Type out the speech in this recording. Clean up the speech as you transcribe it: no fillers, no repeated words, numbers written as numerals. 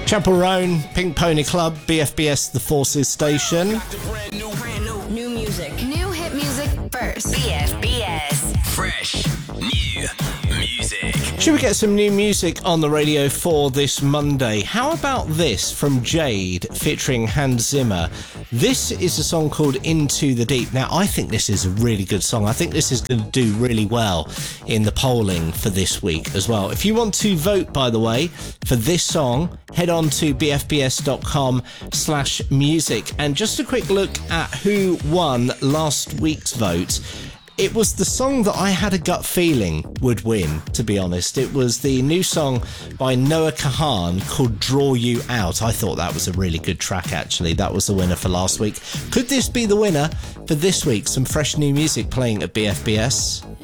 Chapel Roan, Pink Pony Club, BFBS The Forces Station. New music. New hit music first. BFBS. Fresh. New music. Should we get some new music on the radio for this Monday? How about this from Jade featuring Hans Zimmer? This is a song called Into the Deep. Now, I think this is a really good song. I think this is going to do really well in the polling for this week as well. If you want to vote, by the way, for this song, head on to bfbs.com/music. And just a quick look at who won last week's vote. It was the song that I had a gut feeling would win, to be honest. It was the new song by Noah Kahan called Draw You Out. I thought that was a really good track, actually. That was the winner for last week. Could this be the winner for this week? Some fresh new music playing at BFBS.